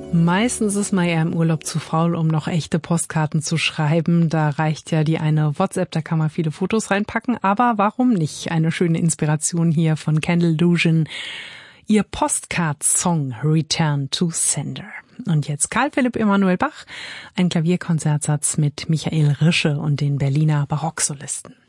Meistens ist man ja im Urlaub zu faul, um noch echte Postkarten zu schreiben. Da reicht ja die eine WhatsApp, da kann man viele Fotos reinpacken. Aber warum nicht? Eine schöne Inspiration hier von Kendall Dugan. Ihr Postcard-Song Return to Sender. Und jetzt Karl Philipp Emanuel Bach, ein Klavierkonzertsatz mit Michael Rische und den Berliner Barocksolisten.